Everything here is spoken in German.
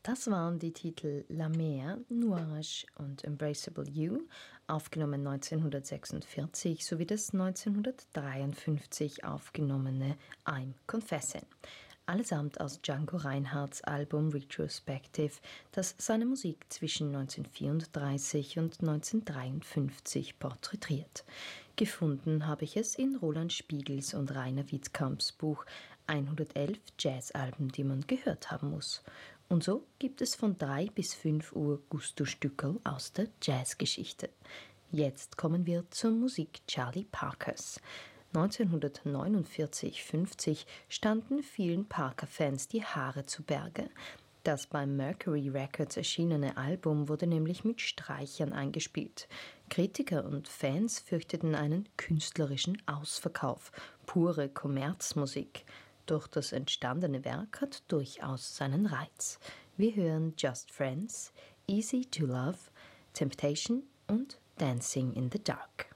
Das waren die Titel La Mer, Nuage und Embraceable You, aufgenommen 1946, sowie das 1953 aufgenommene I'm Confessing. Allesamt aus Django Reinhardts Album Retrospective, das seine Musik zwischen 1934 und 1953 porträtiert. Gefunden habe ich es in Roland Spiegels und Rainer Wittkamps Buch 111 Jazzalben, die man gehört haben muss. Und so gibt es von 3 bis 5 Uhr Gusto-Stückerl aus der Jazzgeschichte. Jetzt kommen wir zur Musik Charlie Parkers. 1949/50 standen vielen Parker-Fans die Haare zu Berge. Das beim Mercury Records erschienene Album wurde nämlich mit Streichern eingespielt. Kritiker und Fans fürchteten einen künstlerischen Ausverkauf, pure Kommerzmusik. Doch das entstandene Werk hat durchaus seinen Reiz. Wir hören Just Friends, Easy to Love, Temptation und Dancing in the Dark.